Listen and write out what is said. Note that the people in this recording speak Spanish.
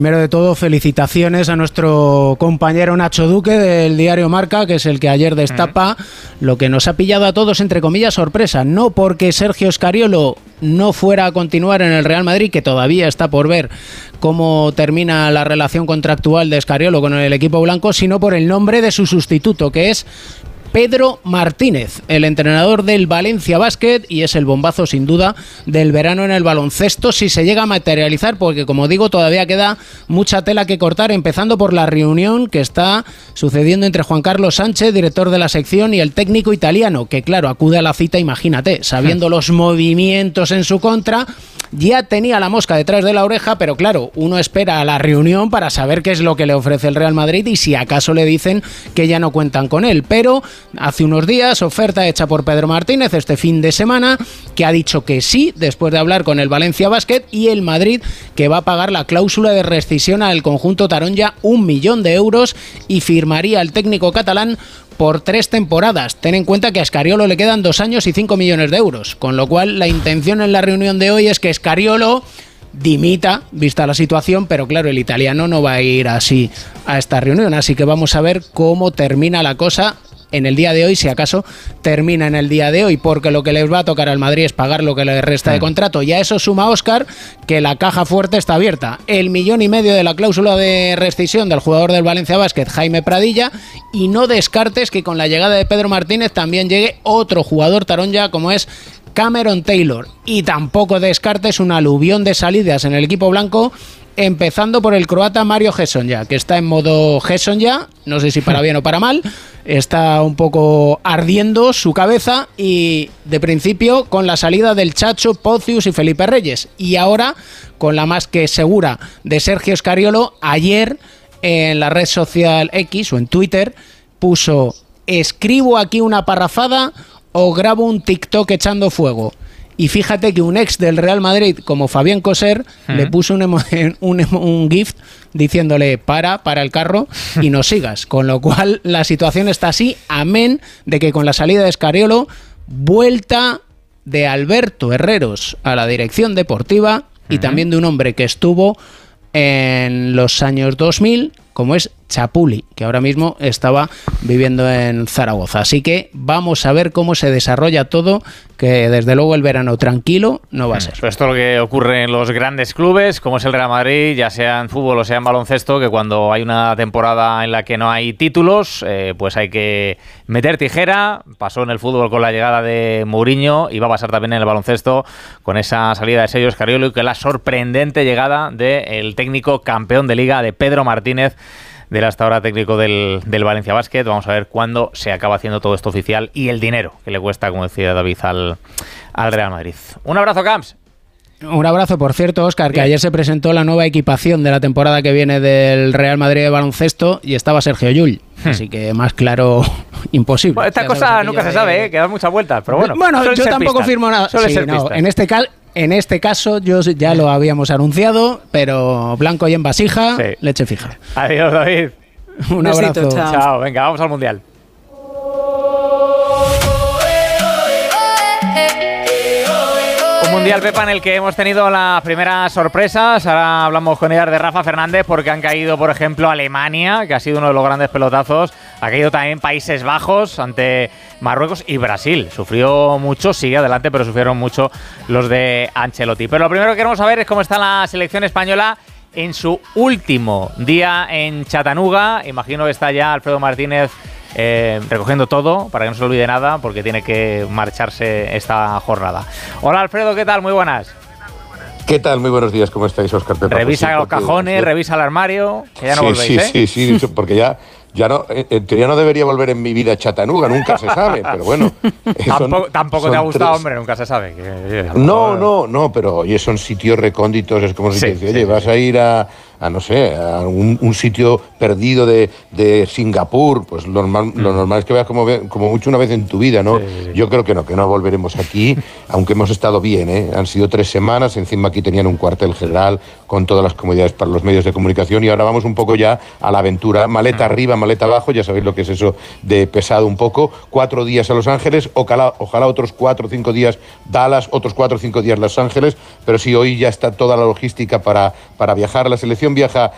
Primero de todo, felicitaciones a nuestro compañero Nacho Duque del diario Marca, que es el que ayer destapa lo que nos ha pillado a todos, entre comillas, sorpresa. No porque Sergio Scariolo no fuera a continuar en el Real Madrid, que todavía está por ver cómo termina la relación contractual de Scariolo con el equipo blanco, sino por el nombre de su sustituto, que es Pedro Martínez, el entrenador del Valencia Basket, y es el bombazo sin duda del verano en el baloncesto si se llega a materializar, porque como digo todavía queda mucha tela que cortar, empezando por la reunión que está sucediendo entre Juan Carlos Sánchez, director de la sección, y el técnico italiano, que claro, acude a la cita, imagínate, sabiendo los movimientos en su contra. Ya tenía la mosca detrás de la oreja, pero claro, uno espera a la reunión para saber qué es lo que le ofrece el Real Madrid y si acaso le dicen que ya no cuentan con él. Pero hace unos días, oferta hecha por Pedro Martínez este fin de semana, que ha dicho que sí, después de hablar con el Valencia Basket, y el Madrid, que va a pagar la cláusula de rescisión al conjunto taronja, 1 millón de euros, y firmaría el técnico catalán por 3 temporadas. Ten en cuenta que a Scariolo le quedan 2 años y 5 millones de euros, con lo cual la intención en la reunión de hoy es que Scariolo dimita, vista la situación, pero claro, el italiano no va a ir así a esta reunión, así que vamos a ver cómo termina la cosa en el día de hoy, si acaso termina en el día de hoy, porque lo que les va a tocar al Madrid es pagar lo que le resta de contrato. Y a eso suma Óscar que la caja fuerte está abierta. 1,5 millones de la cláusula de rescisión del jugador del Valencia Basket, Jaime Pradilla, y no descartes que con la llegada de Pedro Martínez también llegue otro jugador taronja como es Cameron Taylor. Y tampoco descartes un aluvión de salidas en el equipo blanco, empezando por el croata Mario Hezonja, que está en modo Hezonja, no sé si para bien o para mal, está un poco ardiendo su cabeza, y de principio con la salida del Chacho, Pocius y Felipe Reyes, y ahora con la más que segura de Sergio Scariolo. Ayer en la red social X o en Twitter puso: escribo aquí una parrafada o grabo un TikTok echando fuego. Y fíjate que un ex del Real Madrid como Fabián Coser le puso un GIF diciéndole para el carro y no sigas. Con lo cual la situación está así, amén de que con la salida de Scariolo, vuelta de Alberto Herreros a la dirección deportiva, y también de un hombre que estuvo en los años 2000, como es Chapuli, que ahora mismo estaba viviendo en Zaragoza. Así que vamos a ver cómo se desarrolla todo, que desde luego el verano tranquilo no va a ser. Pero esto es lo que ocurre en los grandes clubes, como es el Real Madrid, ya sea en fútbol o sea en baloncesto, que cuando hay una temporada en la que no hay títulos, pues hay que meter tijera. Pasó en el fútbol con la llegada de Mourinho, y va a pasar también en el baloncesto con esa salida de Sergio Scariolo y con la sorprendente llegada del técnico campeón de Liga, de Pedro Martínez, del hasta ahora técnico del Valencia Basket. Vamos a ver cuándo se acaba haciendo todo esto oficial y el dinero que le cuesta, como decía David, al Real Madrid. Un abrazo, Camps. Un abrazo, por cierto, Óscar, que ayer se presentó la nueva equipación de la temporada que viene del Real Madrid de baloncesto y estaba Sergio Llull. Así que más claro, imposible. Bueno, esta cosa nunca se sabe, que da muchas vueltas, pero bueno. Bueno, yo tampoco firmo nada. Sí, no, en este caso, yo ya lo habíamos anunciado, pero blanco y en vasija, leche fija. Adiós, David. Un abrazo. Chao. Venga, vamos al Mundial. Un Mundial, Pepa, en el que hemos tenido las primeras sorpresas. Ahora hablamos con ellas de Rafa Fernández, porque han caído, por ejemplo, Alemania, que ha sido uno de los grandes pelotazos. Ha caído también Países Bajos ante Marruecos, y Brasil. Sufrió mucho, sigue adelante, pero sufrieron mucho los de Ancelotti. Pero lo primero que queremos saber es cómo está la selección española en su último día en Chattanooga. Imagino que está ya Alfredo Martínez recogiendo todo para que no se olvide nada, porque tiene que marcharse esta jornada. Hola, Alfredo, ¿qué tal? Muy buenas. ¿Qué tal? Muy buenos días, ¿cómo estáis, Óscar? Revisa los cajones, revisa el armario, que ya no volvéis, Sí, porque ya no, en teoría no debería volver en mi vida a Chattanooga, nunca se sabe, pero bueno. Tampoco te ha gustado, hombre, nunca se sabe. No, pero oye, son sitios recónditos, es como si te dice, oye, vas a ir a no sé, a un sitio perdido de Singapur, pues lo normal es que veas como mucho una vez en tu vida, ¿no? Sí. Yo creo que no volveremos aquí, aunque hemos estado bien, ¿eh? Han sido 3 semanas, encima aquí tenían un cuartel general con todas las comodidades para los medios de comunicación, y ahora vamos un poco ya a la aventura, maleta arriba, maleta abajo, ya sabéis lo que es eso de pesado un poco. 4 días a Los Ángeles, ojalá otros 4 o 5 días Dallas, otros 4 o 5 días Los Ángeles, pero sí, hoy ya está toda la logística para viajar. La selección viaja